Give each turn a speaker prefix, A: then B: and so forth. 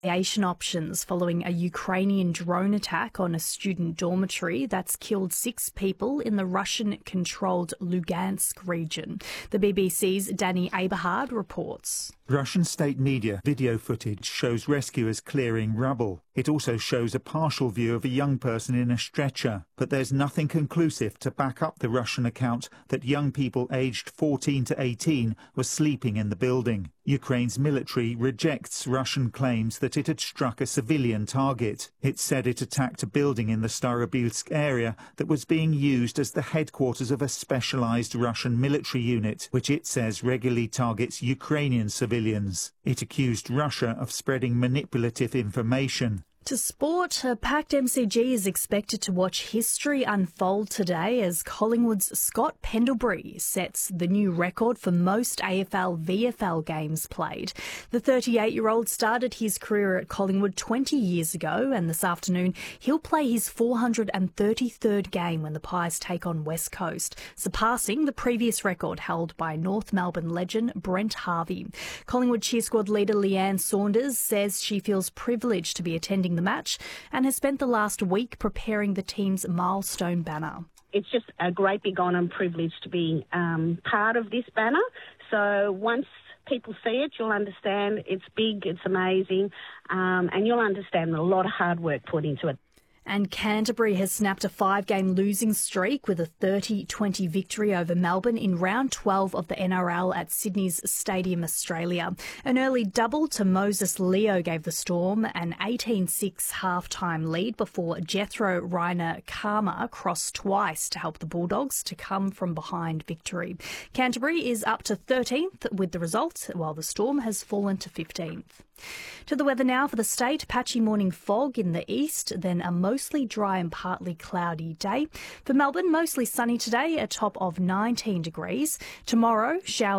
A: Aviation options following a Ukrainian drone attack on a student dormitory that's killed 6 people in the Russian-controlled Lugansk region. The BBC's Danny Aberhard reports.
B: Russian state media video footage shows rescuers clearing rubble. It also shows a partial view of a young person in a stretcher, but there's nothing conclusive to back up the Russian account that young people aged 14 to 18 were sleeping in the building. Ukraine's military rejects Russian claims that it had struck a civilian target. It said it attacked a building in the Starobilsk area that was being used as the headquarters of a specialized Russian military unit, which it says regularly targets Ukrainian civilians. It accused Russia of spreading manipulative information.
A: To sport, a packed MCG is expected to watch history unfold today as Collingwood's Scott Pendlebury sets the new record for most AFL-VFL games played. The 38-year-old started his career at Collingwood 20 years ago, and this afternoon he'll play his 433rd game when the Pies take on West Coast, surpassing the previous record held by North Melbourne legend Brent Harvey. Collingwood cheer squad leader Leanne Saunders says she feels privileged to be attending the match and has spent the last week preparing the team's milestone banner.
C: It's just a great big honour and privilege to be part of this banner. So once people see it, you'll understand it's big, it's amazing, and you'll understand a lot of hard work put into it.
A: And Canterbury has snapped a 5-game losing streak with a 30-20 victory over Melbourne in round 12 of the NRL at Sydney's Stadium Australia. An early double to Moses Leo gave the Storm an 18-6 half-time lead before Jethro Reiner Karma crossed twice to help the Bulldogs to come from behind victory. Canterbury is up to 13th with the result, while the Storm has fallen to 15th. To the weather now for the state. Patchy morning fog in the east, then a mostly dry and partly cloudy day. For Melbourne, mostly sunny today, a top of 19 degrees. Tomorrow, showers